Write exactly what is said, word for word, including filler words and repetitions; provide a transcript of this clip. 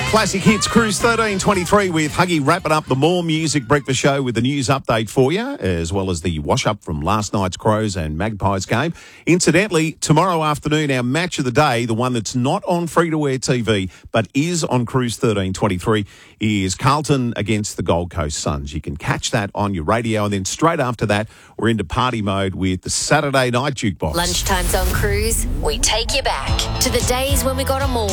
Classic Hits Cruise thirteen twenty-three with Huggy wrapping up the More Music Breakfast Show with the news update for you, as well as the wash-up from last night's Crows and Magpies game. Incidentally, tomorrow afternoon, our match of the day, the one that's not on free-to-air T V but is on Cruise thirteen twenty-three, is Carlton against the Gold Coast Suns. You can catch that on your radio, and then straight after that, we're into party mode with the Saturday Night Jukebox. Lunchtime's on Cruise. We take you back to the days when we got 'em all.